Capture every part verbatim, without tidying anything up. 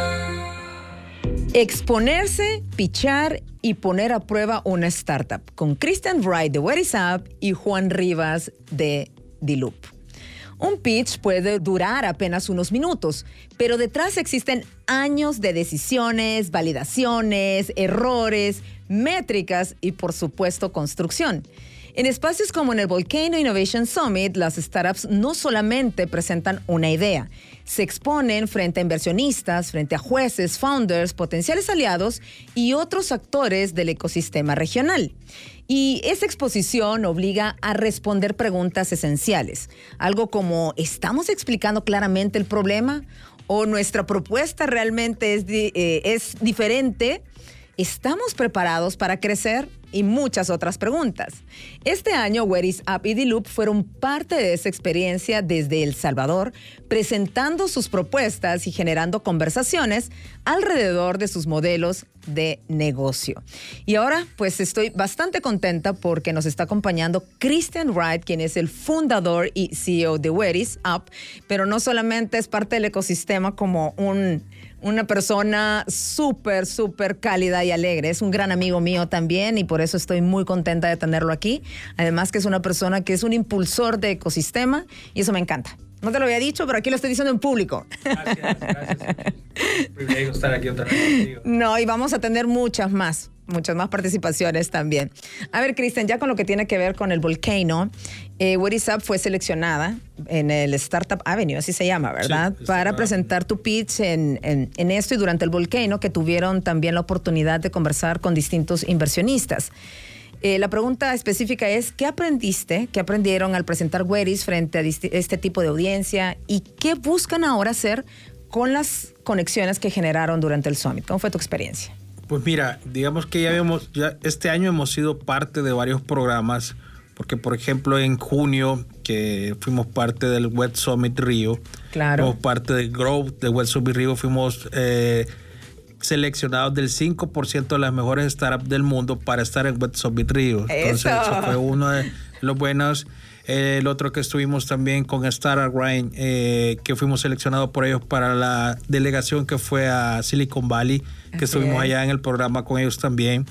Exponerse, pichar y poner a prueba una startup con Christian Wright de What is Up y Juan Rivas de The Loop. Un pitch puede durar apenas unos minutos, pero detrás existen años de decisiones, validaciones, errores, métricas y, por supuesto, construcción. En espacios como en el Volcano Innovation Summit, las startups no solamente presentan una idea, se exponen frente a inversionistas, frente a jueces, founders, potenciales aliados y otros actores del ecosistema regional. Y esa exposición obliga a responder preguntas esenciales. Algo como, ¿estamos explicando claramente el problema? ¿O nuestra propuesta realmente es, di- eh, es diferente? ¿Estamos preparados para crecer? Y muchas otras preguntas. Este año, What is Up y The Loop fueron parte de esa experiencia desde El Salvador, presentando sus propuestas y generando conversaciones alrededor de sus modelos de negocio. Y ahora, pues estoy bastante contenta porque nos está acompañando Christian Wright, quien es el fundador y C E O de What is Up, pero no solamente es parte del ecosistema como un... una persona súper, súper cálida y alegre. Es un gran amigo mío también y por eso estoy muy contenta de tenerlo aquí. Además que es una persona que es un impulsor de ecosistema y eso me encanta. No te lo había dicho, pero aquí lo estoy diciendo en público. Gracias, gracias. Un privilegio estar aquí otra vez contigo. No, y vamos a tener muchas más, muchas más participaciones también. A ver, Christian, ya con lo que tiene que ver con el Volcano, eh, What is Up fue seleccionada en el Startup Avenue, así se llama, ¿verdad? Sí, para presentar tu pitch en, en, en esto y durante el Volcano, que tuvieron también la oportunidad de conversar con distintos inversionistas. Eh, la pregunta específica es, ¿qué aprendiste, qué aprendieron al presentar What is frente a este tipo de audiencia y qué buscan ahora hacer con las conexiones que generaron durante el Summit? ¿Cómo fue tu experiencia? Pues mira, digamos que ya habíamos, ya este año hemos sido parte de varios programas, porque por ejemplo en junio, que fuimos parte del Web Summit Río, claro. fuimos parte del Growth de Web Summit Río, fuimos eh, seleccionados del cinco por ciento de las mejores startups del mundo para estar en Web Summit Río. Entonces eso, eso fue uno de los buenos. Eh, el otro que estuvimos también con Startup Grind, eh, que fuimos seleccionados por ellos para la delegación que fue a Silicon Valley, que Así estuvimos es. allá en el programa con ellos también.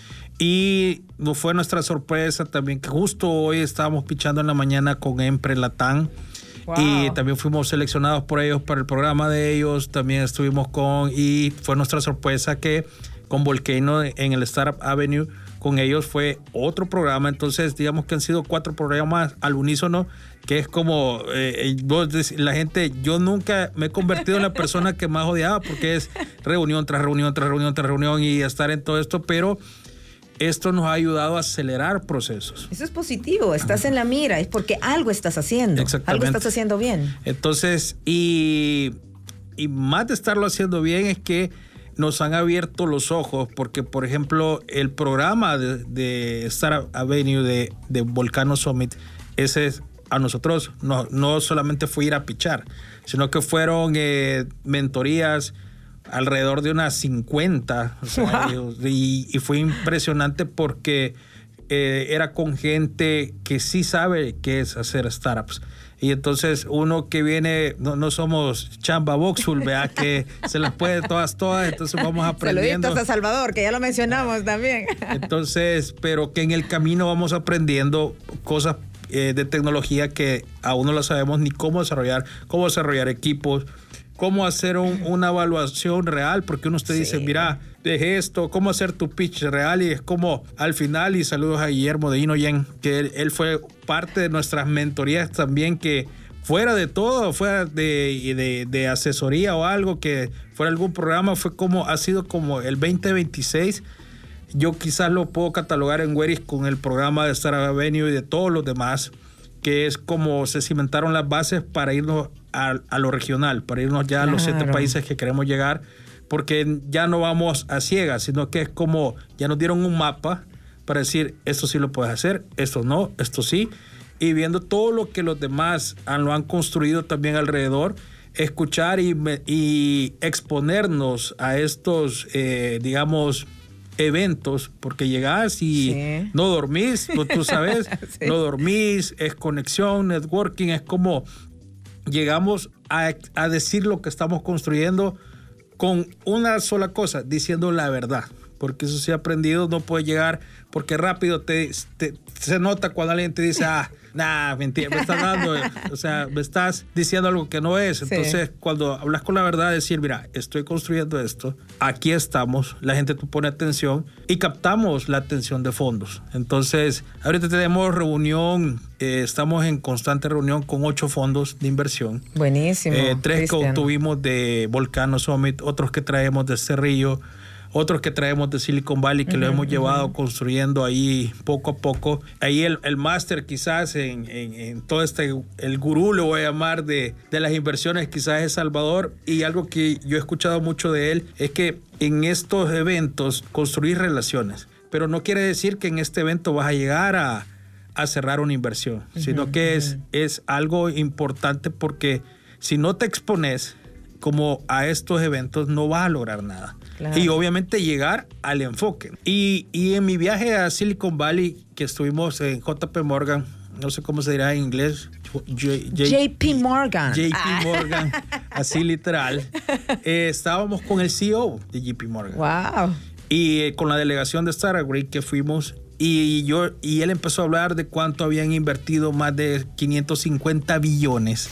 Y nos fue nuestra sorpresa también que justo hoy estábamos pichando en la mañana con Empre Latam. Wow. Y también fuimos seleccionados por ellos para el programa de ellos. También estuvimos con, y fue nuestra sorpresa que con Volcano en el Startup Avenue, con ellos fue otro programa. Entonces, digamos que han sido cuatro programas al unísono, que es como eh, la gente, yo nunca me he convertido en la persona que más odiaba, porque es reunión tras reunión, tras reunión, tras reunión y estar en todo esto, pero esto nos ha ayudado a acelerar procesos. Eso es positivo, estás en la mira, es porque algo estás haciendo, Exactamente. algo estás haciendo bien. Entonces, y, y más de estarlo haciendo bien es que nos han abierto los ojos, porque por ejemplo el programa de, de Startup Avenue de, de Volcano Summit, ese es, a nosotros no, no solamente fue ir a pichar, sino que fueron eh, mentorías alrededor de unas cincuenta, o sea, wow. y, y fue impresionante porque eh, era con gente que sí sabe qué es hacer startups. Y entonces uno que viene, no, no somos chamba Voxul, vea que se las puede todas, todas, entonces vamos aprendiendo. Saluditos a Salvador, que ya lo mencionamos también. Entonces, pero que en el camino vamos aprendiendo cosas eh, de tecnología que aún no lo sabemos ni cómo desarrollar, cómo desarrollar equipos, cómo hacer un, una evaluación real, porque uno usted sí. dice, mira, deje esto, cómo hacer tu pitch real, y es como al final, y saludos a Guillermo de Inoyen, que él, él fue parte de nuestras mentorías también, que fuera de todo, fuera de, de, de asesoría o algo, que fuera algún programa, fue como, ha sido como el veinte veintiséis, yo quizás lo puedo catalogar en Weris con el programa de Startup Avenue y de todos los demás, que es como se cimentaron las bases para irnos a, a lo regional, para irnos ya claro. a los siete países que queremos llegar, porque ya no vamos a ciegas, sino que es como, ya nos dieron un mapa para decir, esto sí lo puedes hacer, esto no, esto sí, y viendo todo lo que los demás han, lo han construido también alrededor, escuchar y, y exponernos a estos, eh, digamos, eventos, porque llegás y sí. no dormís, tú, tú sabes, sí. no dormís, es conexión, networking, es como llegamos a, a decir lo que estamos construyendo con una sola cosa, diciendo la verdad. Porque eso sí he aprendido, no puedes llegar, porque rápido te, te se nota cuando alguien te dice, ah, nah, mentira, me estás dando, o sea, me estás diciendo algo que no es. Entonces, sí. Cuando hablas con la verdad, decir, mira, estoy construyendo esto, aquí estamos, la gente te pone atención y captamos la atención de fondos. Entonces, ahorita tenemos reunión, eh, estamos en constante reunión con ocho fondos de inversión. Buenísimo. Eh, tres Cristian. que obtuvimos de Volcano Summit, otros que traemos de Cerrillo, otros que traemos de Silicon Valley, que uh-huh, lo hemos llevado uh-huh. construyendo ahí poco a poco. Ahí el, el máster quizás en, en, en todo este, el gurú lo voy a llamar de, de las inversiones quizás es Salvador, y algo que yo he escuchado mucho de él es que en estos eventos construir relaciones, pero no quiere decir que en este evento vas a llegar a, a cerrar una inversión, uh-huh, sino que uh-huh. es, es algo importante porque si no te expones como a estos eventos no vas a lograr nada. Claro. Y obviamente llegar al enfoque. Y, y en mi viaje a Silicon Valley, que estuvimos en J P Morgan, no sé cómo se dirá en inglés. J, J, J P Morgan. J P ah. Morgan, así literal. Eh, estábamos con el C E O de J P Morgan. Wow. Y eh, con la delegación de Startup Grade que fuimos. Y, yo, y él empezó a hablar de cuánto habían invertido más de quinientos cincuenta billones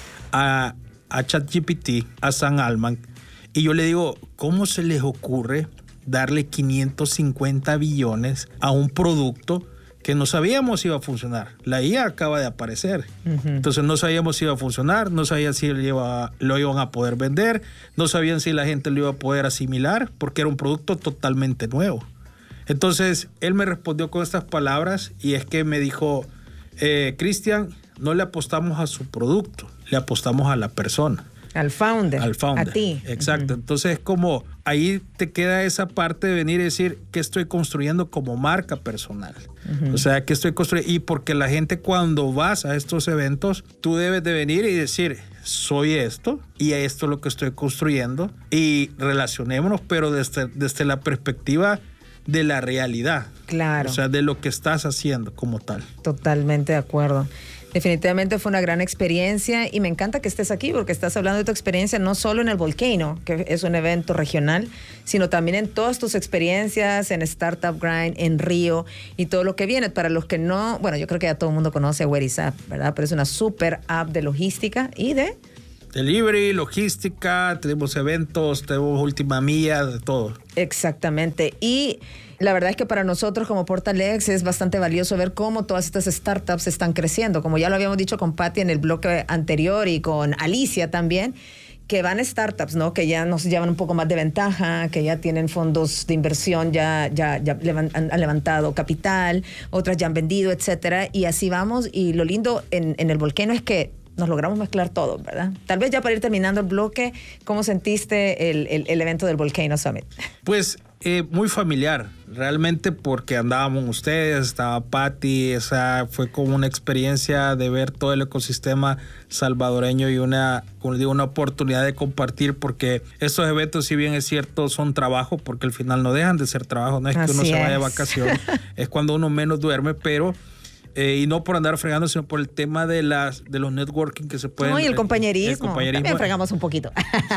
a, a ChatGPT, a Sam Altman. Y yo le digo, ¿cómo se les ocurre darle quinientos cincuenta billones a un producto que no sabíamos si iba a funcionar? La I A acaba de aparecer. Uh-huh. Entonces no sabíamos si iba a funcionar, no sabían si lo, iba, lo iban a poder vender, no sabían si la gente lo iba a poder asimilar, porque era un producto totalmente nuevo. Entonces él me respondió con estas palabras y es que me dijo, eh, Cristian, no le apostamos a su producto, le apostamos a la persona. Al founder. Al founder. A ti. Exacto. Uh-huh. Entonces es como, ahí te queda esa parte de venir y decir qué estoy construyendo como marca personal. Uh-huh. O sea, qué estoy construyendo. Y porque la gente cuando vas a estos eventos, tú debes de venir y decir, soy esto y esto es lo que estoy construyendo. Y relacionémonos, pero desde, desde la perspectiva de la realidad. Claro. O sea, de lo que estás haciendo como tal. Totalmente de acuerdo. Definitivamente fue una gran experiencia y me encanta que estés aquí porque estás hablando de tu experiencia no solo en el Volcano, que es un evento regional, sino también en todas tus experiencias en Startup Grind, en Río y todo lo que viene. Para los que no, bueno, yo creo que ya todo el mundo conoce Where is Up, ¿verdad? Pero es una super app de logística y de... Delivery, logística, tenemos eventos, tenemos última milla, de todo. Exactamente. Y la verdad es que para nosotros como Portalex es bastante valioso ver cómo todas estas startups están creciendo. Como ya lo habíamos dicho con Patty en el bloque anterior y con Alicia también, que van startups, ¿no? Que ya nos llevan un poco más de ventaja, que ya tienen fondos de inversión, ya, ya, ya levan, han, han levantado capital, otras ya han vendido, etcétera. Y así vamos. Y lo lindo en, en el Volcano es que nos logramos mezclar todo, ¿verdad? Tal vez ya para ir terminando el bloque, ¿cómo sentiste el, el, el evento del Volcano Summit? Pues eh, muy familiar, realmente porque andábamos ustedes, estaba Patty, esa fue como una experiencia de ver todo el ecosistema salvadoreño y una, como digo, una oportunidad de compartir, porque estos eventos, si bien es cierto, son trabajo, porque al final no dejan de ser trabajo, no es Así que uno se vaya de es. vacaciones, es cuando uno menos duerme, pero... Eh, y no por andar fregando, sino por el tema de las de los networking que se pueden... No, y el compañerismo. El compañerismo. También fregamos un poquito.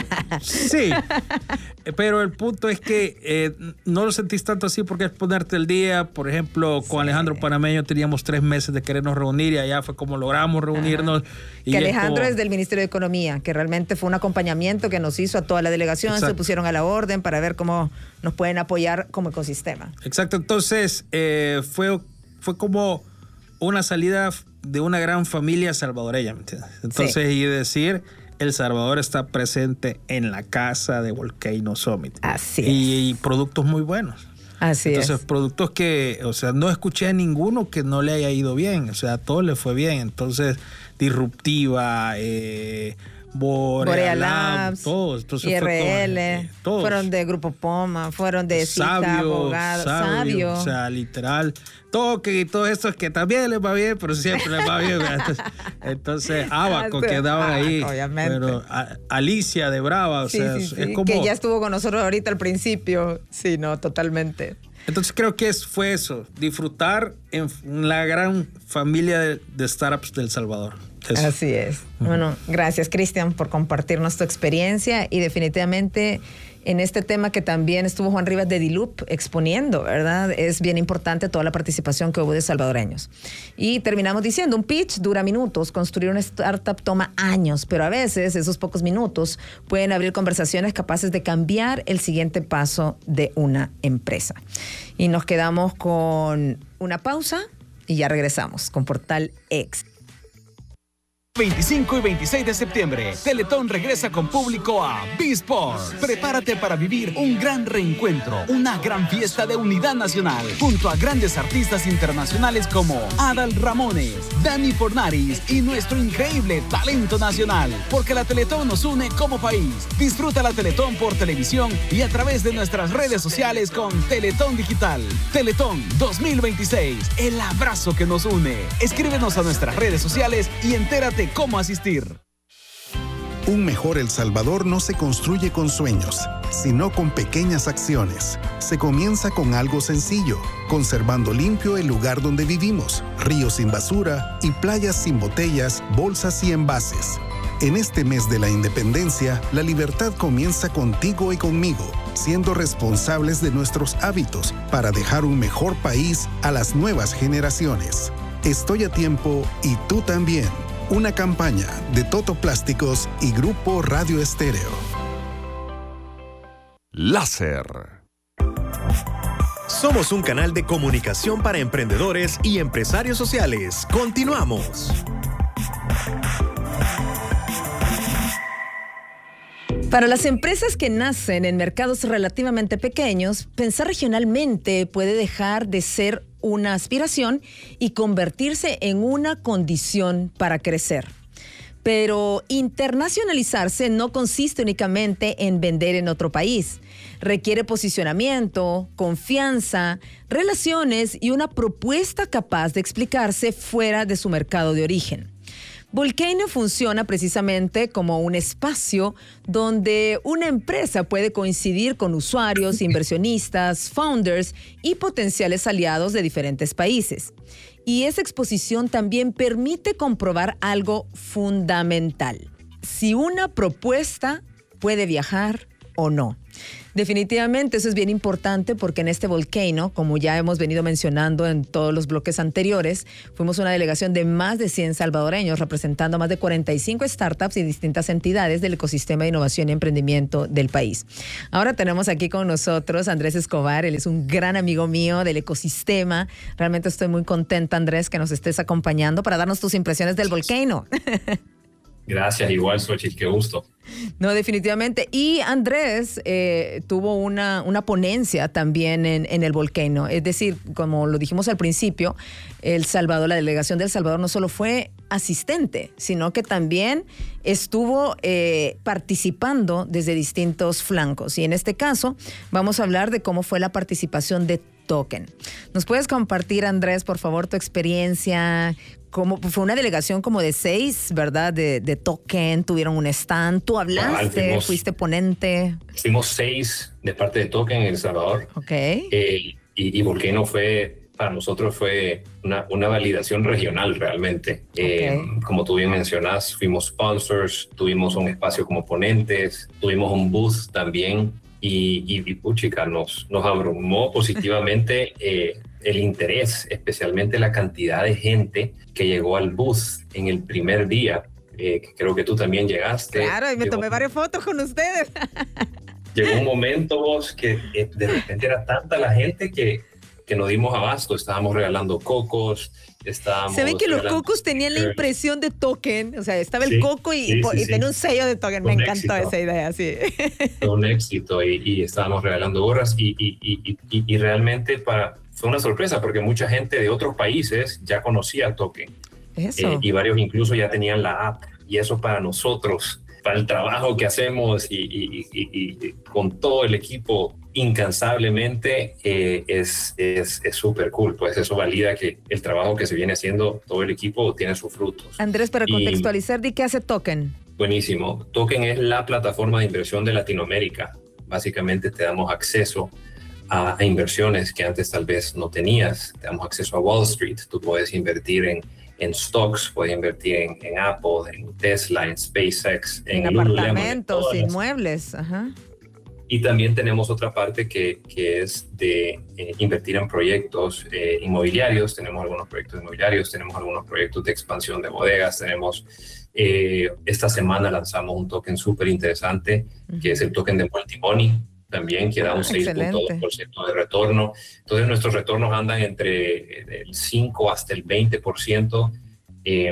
Sí, pero el punto es que eh, no lo sentís tanto así porque es ponerte el día. Por ejemplo, con sí. Alejandro Panameño teníamos tres meses de querernos reunir y allá fue como logramos reunirnos. Y que Alejandro es, como... es del Ministerio de Economía, que realmente fue un acompañamiento que nos hizo a toda la delegación. Exacto. Se pusieron a la orden para ver cómo nos pueden apoyar como ecosistema. Exacto, entonces eh, fue, fue como... una salida de una gran familia salvadoreña, ¿me entiendes? Entonces, sí. y decir, El Salvador está presente en la casa de Volcano Summit. Así y, es. Y productos muy buenos. Así Entonces, es. productos que, o sea, no escuché a ninguno que no le haya ido bien. O sea, a todos le fue bien. Entonces, Disruptiva, eh, Boreal Labs, todos. Entonces, I R L, fue todo, eh, todos. Fueron de Grupo Poma, fueron de Cita, Sabio, Abogado, Sabio, Sabio. O sea, literal. Todo que todo esto es que también les va bien, pero siempre les va bien. Entonces, entonces Abaco que andaban ahí. Obviamente. Pero a, Alicia de Brava, o sí, sea, sí, es, sí, es como... que ya estuvo con nosotros ahorita al principio. Sí, no, totalmente. Entonces creo que es, fue eso, disfrutar en la gran familia de, de startups del Salvador. Eso. Así es. Uh-huh. Bueno, gracias, Cristian, por compartirnos tu experiencia y definitivamente en este tema que también estuvo Juan Rivas de Dilup exponiendo, ¿verdad? Es bien importante toda la participación que hubo de salvadoreños. Y terminamos diciendo, un pitch dura minutos, construir una startup toma años, pero a veces esos pocos minutos pueden abrir conversaciones capaces de cambiar el siguiente paso de una empresa. Y nos quedamos con una pausa y ya regresamos con Portal X. veinticinco y veintiséis de septiembre, Teletón regresa con público a B-Sport. Prepárate para vivir un gran reencuentro, una gran fiesta de unidad nacional, junto a grandes artistas internacionales como Adal Ramones, Dani Fornaris y nuestro increíble talento nacional. Porque la Teletón nos une como país. Disfruta la Teletón por televisión y a través de nuestras redes sociales con Teletón Digital. Teletón dos mil veintiséis, el abrazo que nos une. Escríbenos a nuestras redes sociales y entérate cómo asistir. Un mejor El Salvador no se construye con sueños, sino con pequeñas acciones. Se comienza con algo sencillo, conservando limpio el lugar donde vivimos, ríos sin basura y playas sin botellas, bolsas y envases. En este mes de la independencia, la libertad comienza contigo y conmigo, siendo responsables de nuestros hábitos para dejar un mejor país a las nuevas generaciones. Estoy a tiempo y tú también. Una campaña de Toto Plásticos y Grupo Radio Estéreo. Láser. Somos un canal de comunicación para emprendedores y empresarios sociales. Continuamos. Para las empresas que nacen en mercados relativamente pequeños, pensar regionalmente puede dejar de ser una aspiración y convertirse en una condición para crecer. Pero internacionalizarse no consiste únicamente en vender en otro país. Requiere posicionamiento, confianza, relaciones y una propuesta capaz de explicarse fuera de su mercado de origen. Volcano funciona precisamente como un espacio donde una empresa puede coincidir con usuarios, inversionistas, founders y potenciales aliados de diferentes países. Y esa exposición también permite comprobar algo fundamental: si una propuesta puede viajar o no. Definitivamente eso es bien importante porque en este Volcano, como ya hemos venido mencionando en todos los bloques anteriores, fuimos una delegación de más de cien salvadoreños representando más de cuarenta y cinco startups y distintas entidades del ecosistema de innovación y emprendimiento del país. Ahora tenemos aquí con nosotros a Andrés Escobar. Él es un gran amigo mío del ecosistema. Realmente estoy muy contenta, Andrés, que nos estés acompañando para darnos tus impresiones del Volcano. Gracias, igual, Xochitl, qué gusto. No, definitivamente. Y Andrés eh, tuvo una, una ponencia también en, en el Volcano. Es decir, como lo dijimos al principio, El Salvador, la delegación de El Salvador no solo fue asistente, sino que también estuvo eh, participando desde distintos flancos. Y en este caso vamos a hablar de cómo fue la participación de Token. ¿Nos puedes compartir, Andrés, por favor, tu experiencia? Como fue una delegación como de seis, ¿verdad? De, de Token, tuvieron un stand, tú hablaste, fuimos, fuiste ponente. Fuimos seis de parte de Token en El Salvador. Ok. Eh, y, y Volcano fue, para nosotros fue una, una validación regional realmente. Okay. Eh, como tú bien mencionas, fuimos sponsors, tuvimos un espacio como ponentes, tuvimos un booth también. Y, y, y puchica, nos, nos abrumó positivamente eh, el interés, especialmente la cantidad de gente que llegó al bus en el primer día, eh, que creo que tú también llegaste. Claro, y me llegó, tomé varias fotos con ustedes. Llegó un momento, vos, que eh, de repente era tanta la gente que, que nos dimos abasto. Estábamos regalando cocos, estábamos... Se ve que los cocos tenían la impresión de Token, o sea, estaba el sí, coco y, sí, sí, y sí. tenía un sello de Token. Me encantó éxito. Esa idea, sí. Fue un éxito y, y estábamos regalando gorras y, y, y, y, y realmente para, fue una sorpresa porque mucha gente de otros países ya conocía Token. Eso. Eh, y varios incluso ya tenían la app y eso para nosotros, para el trabajo que hacemos y, y, y, y, y con todo el equipo incansablemente eh, es es es súper cool, pues eso valida que el trabajo que se viene haciendo todo el equipo tiene sus frutos. Andrés, para contextualizar, ¿de qué hace Token? Buenísimo. Token es la plataforma de inversión de Latinoamérica. Básicamente te damos acceso a, a inversiones que antes tal vez no tenías. Te damos acceso a Wall Street. Tú puedes invertir en, en stocks, puede invertir en, en Apple, en Tesla, en SpaceX, en, en apartamentos, inmuebles. Ajá. Y también tenemos otra parte que, que es de eh, invertir en proyectos eh, inmobiliarios. Tenemos algunos proyectos inmobiliarios, tenemos algunos proyectos de expansión de bodegas, tenemos, eh, esta semana lanzamos un token súper interesante, uh-huh. que es el token de Multimoney, también, que da un ah, seis punto dos por ciento de retorno. Entonces nuestros retornos andan entre el cinco hasta el veinte por ciento. Eh,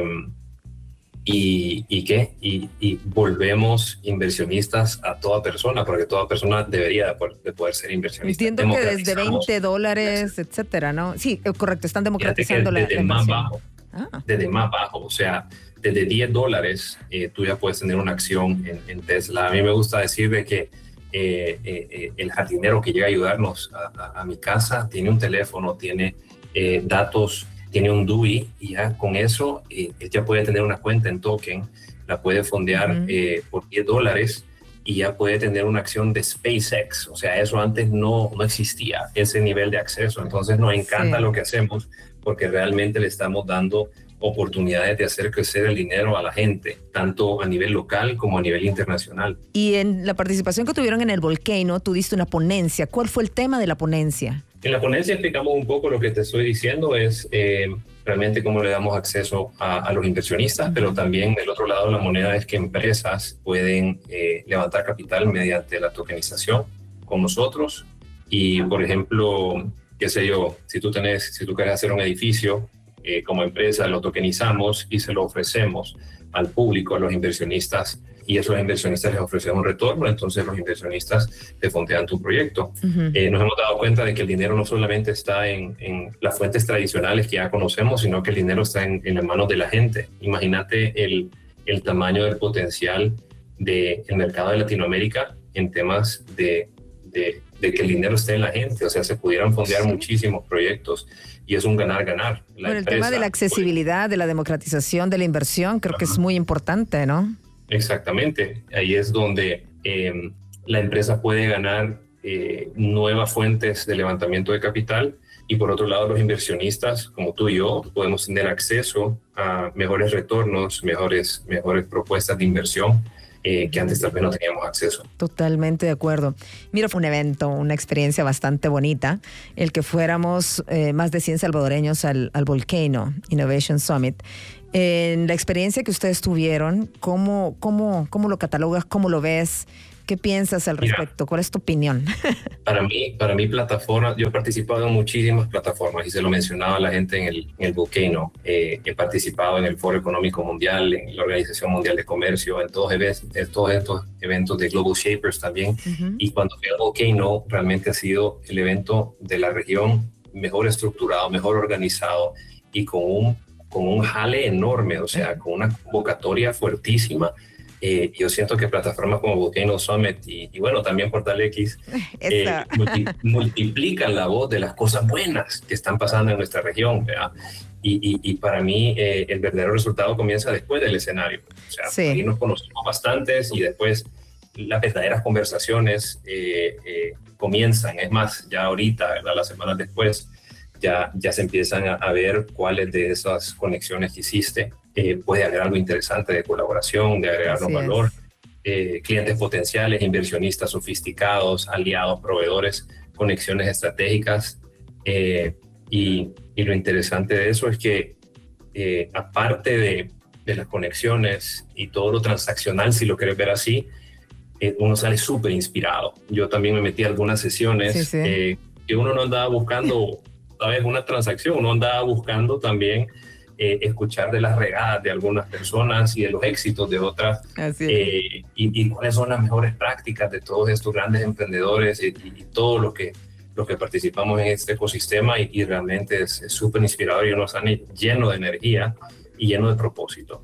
¿Y, y qué? Y, y volvemos inversionistas a toda persona, porque toda persona debería de poder, de poder ser inversionista. Entiendo que desde veinte dólares, etcétera, ¿no? Sí, correcto, están democratizando la, desde la más bajo, ah. Desde más bajo, o sea, desde diez dólares eh, tú ya puedes tener una acción en, en Tesla. A mí me gusta decir de que eh, eh, el jardinero que llega a ayudarnos a, a, a mi casa tiene un teléfono, tiene eh, datos, tiene un D U I, y ya con eso eh, él ya puede tener una cuenta en token, la puede fondear uh-huh. eh, por diez dólares y ya puede tener una acción de SpaceX. O sea, eso antes no, no existía, ese nivel de acceso. Entonces nos encanta sí. lo que hacemos, porque realmente le estamos dando oportunidades de hacer crecer el dinero a la gente, tanto a nivel local como a nivel internacional. Y en la participación que tuvieron en el Volcano, tú diste una ponencia. ¿Cuál fue el tema de la ponencia? En la ponencia explicamos un poco lo que te estoy diciendo, es eh, realmente cómo le damos acceso a, a los inversionistas, uh-huh. pero también del otro lado de la moneda es que empresas pueden eh, levantar capital mediante la tokenización con nosotros. Y, por ejemplo, qué sé yo, si tú, tenés, si tú quieres hacer un edificio, eh, como empresa lo tokenizamos y se lo ofrecemos al público, a los inversionistas, y esos inversionistas les ofrecen un retorno, entonces los inversionistas te fondean tu proyecto. Uh-huh. Eh, nos hemos dado cuenta de que el dinero no solamente está en, en las fuentes tradicionales que ya conocemos, sino que el dinero está en, en las manos de la gente. Imagínate el, el tamaño del potencial del mercado de Latinoamérica en temas de, de, de que el dinero esté en la gente. O sea, se pudieran fondear sí. muchísimos proyectos y es un ganar-ganar. Bueno, el tema de la accesibilidad, de la democratización de la inversión, creo uh-huh. que es muy importante, ¿no? Exactamente, ahí es donde eh, la empresa puede ganar eh, nuevas fuentes de levantamiento de capital, y por otro lado los inversionistas como tú y yo podemos tener acceso a mejores retornos, mejores, mejores propuestas de inversión eh, que antes tal vez no teníamos acceso. Totalmente de acuerdo. Mira, fue un evento, una experiencia bastante bonita, el que fuéramos eh, más de cien salvadoreños al, al Volcano Innovation Summit. En la experiencia que ustedes tuvieron, ¿cómo, cómo, cómo lo catalogas? ¿Cómo lo ves? ¿Qué piensas al respecto? Mira, ¿cuál es tu opinión? Para mí, para mi plataforma, yo he participado en muchísimas plataformas y se lo mencionaba a la gente en el, en el Volcano. Eh, he participado en el Foro Económico Mundial, en la Organización Mundial de Comercio, en todos, en todos estos eventos de Global Shapers también. Uh-huh. Y cuando fui al Volcano, realmente ha sido el evento de la región mejor estructurado, mejor organizado y con un con un jale enorme, o sea, con una convocatoria fuertísima. Eh, yo siento que plataformas como Volcano Summit y, y bueno, también Portal X eh, multi, multiplican la voz de las cosas buenas que están pasando en nuestra región, ¿verdad? Y, y, y para mí eh, el verdadero resultado comienza después del escenario. O sea, sí. ahí nos conocimos bastantes y después las verdaderas conversaciones eh, eh, comienzan. Es más, ya ahorita, ¿verdad? Las semanas después, Ya, ya se empiezan a, a ver cuáles de esas conexiones que hiciste eh, puede haber algo interesante de colaboración, de agregarnos valor, eh, clientes potenciales, inversionistas sofisticados, aliados, proveedores, conexiones estratégicas. Eh, y, y lo interesante de eso es que eh, aparte de, de las conexiones y todo lo transaccional, si lo quieres ver así, eh, uno sale súper inspirado. Yo también me metí a algunas sesiones sí, sí. Eh, que uno no andaba buscando... ¿sabes? Una transacción, uno andaba buscando también eh, escuchar de las regadas de algunas personas y de los éxitos de otras eh, y, y cuáles son las mejores prácticas de todos estos grandes emprendedores y, y, y todos los que, los que participamos en este ecosistema y, y realmente es súper inspirador y uno sale lleno de energía y lleno de propósito.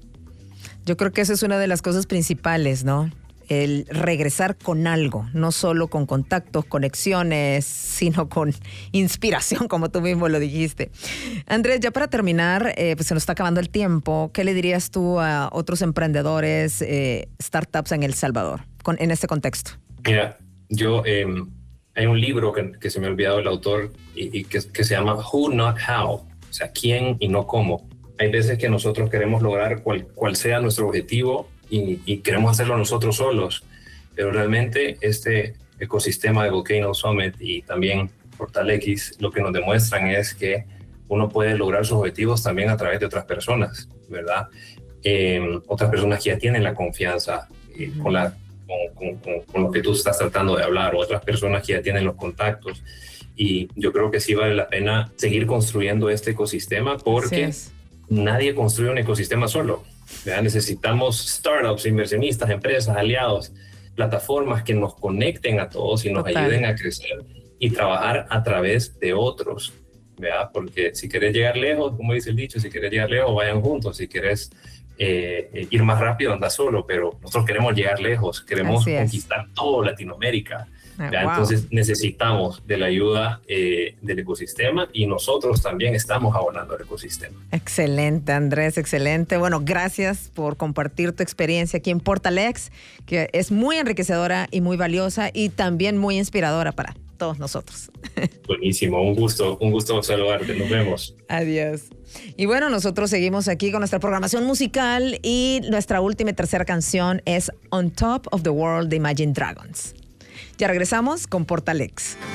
Yo creo que esa es una de las cosas principales, ¿no? El regresar con algo, no solo con contactos, conexiones, sino con inspiración, como tú mismo lo dijiste. Andrés, ya para terminar, eh, pues se nos está acabando el tiempo. ¿Qué le dirías tú a otros emprendedores, eh, startups en El Salvador, con, en este contexto? Mira, yo, eh, hay un libro que, que se me ha olvidado el autor y, y que, que se llama Who Not How, o sea, quién y no cómo. hay veces que nosotros queremos lograr cual, cual sea nuestro objetivo y, y queremos hacerlo nosotros solos, pero realmente este ecosistema de Volcano Summit y también Portal X lo que nos demuestran es que uno puede lograr sus objetivos también a través de otras personas, ¿verdad? Eh, otras personas que ya tienen la confianza eh, con, la, con, con, con lo que tú estás tratando de hablar, o otras personas que ya tienen los contactos. Y yo creo que sí vale la pena seguir construyendo este ecosistema porque nadie construye un ecosistema solo, ¿verdad? Necesitamos startups, inversionistas, empresas, aliados, plataformas que nos conecten a todos y nos Total. ayuden a crecer y trabajar a través de otros, ¿verdad? Porque si querés llegar lejos, como dice el dicho, si querés llegar lejos, vayan juntos. Si querés eh, ir más rápido, anda solo, pero nosotros queremos llegar lejos, queremos conquistar toda Latinoamérica. Ah, wow. Entonces necesitamos de la ayuda eh, del ecosistema y nosotros también estamos abonando al ecosistema. Excelente, Andrés, excelente. Bueno, gracias por compartir tu experiencia aquí en Portal X, que es muy enriquecedora y muy valiosa y también muy inspiradora para todos nosotros. Buenísimo, un gusto, un gusto saludarte, nos vemos. Adiós. Y bueno, nosotros seguimos aquí con nuestra programación musical y nuestra última y tercera canción es On Top of the World de Imagine Dragons. Ya regresamos con Portal X.